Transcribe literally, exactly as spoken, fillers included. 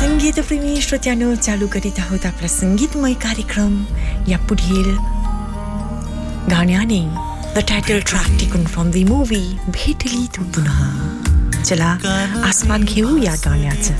संगीतप्रेमी श्रोत्यांनो, चालू करीत आहोत आपला संगीतमय कार्यक्रम. या पुढील गाण्याने द टायटल ट्रॅक टिकून फ्रॉम द मूवी भेटली तू पुन्हा. चला आस्वाद घेऊ या गाण्याचं.